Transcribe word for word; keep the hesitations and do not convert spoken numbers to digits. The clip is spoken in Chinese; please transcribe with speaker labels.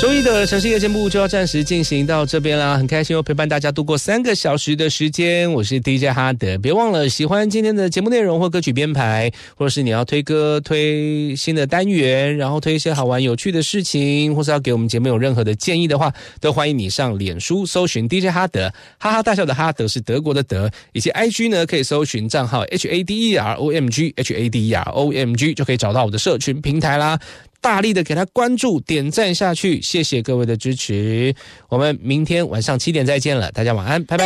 Speaker 1: 周一的城市夜节目就要暂时进行到这边啦，很开心又陪伴大家度过三个小时的时间，我是 D J 哈德。别忘了喜欢今天的节目内容或歌曲编排，或者是你要推歌推新的单元，然后推一些好玩有趣的事情，或是要给我们节目有任何的建议的话，都欢迎你上脸书搜寻 D J 哈德，哈哈大笑的哈德是德国的德，以及 I G 呢可以搜寻账号 H A D E R O M G H A D E R O M G 就可以找到我的社群平台啦。大力的给他关注点赞下去，谢谢各位的支持，我们明天晚上七点再见了，大家晚安，拜拜。